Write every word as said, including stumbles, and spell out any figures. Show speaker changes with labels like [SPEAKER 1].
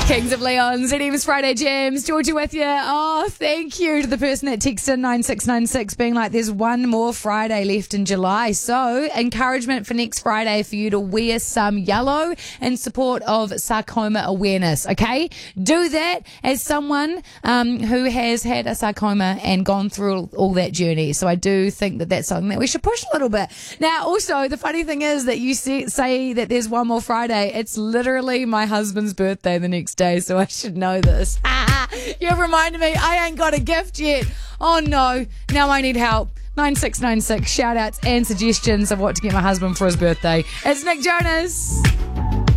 [SPEAKER 1] Kings of Leon, Z M's Friday Jams, Georgia with you. Oh, thank you to the person that texted nine six nine six being like, there's one more Friday left in July. So, encouragement for next Friday for you to wear some yellow in support of sarcoma awareness, okay? Do that as someone um, who has had a sarcoma and gone through all that journey. So I do think that that's something that we should push a little bit. Now, also, the funny thing is that you say, say that there's one more Friday. It's literally my husband's birthday the next day, so I should know this. You've reminded me I ain't got a gift yet. Oh no, now I need help. nine six nine six, shout outs and suggestions of what to get my husband for his birthday. It's Nick Jonas.